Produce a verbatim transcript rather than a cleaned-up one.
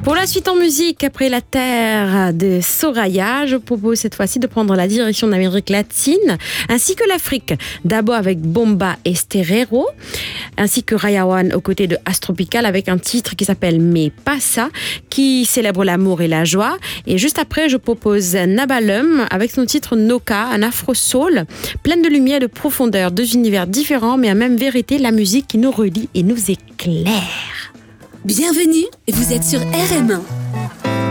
Pour la suite en musique, après la terre de Soraya, je propose cette fois-ci de prendre la direction d'Amérique latine, ainsi que l'Afrique. D'abord avec Bomba Esterero, ainsi que Rayawan aux côtés de Astropical avec un titre qui s'appelle Me Pasa, qui célèbre l'amour et la joie. Et juste après, je propose Nabalum avec son titre Noka, un afro-soul, plein de lumière et de profondeur, deux univers différents, mais à même vérité, la musique qui nous relie et nous éclaire. Bienvenue, vous êtes sur R M un.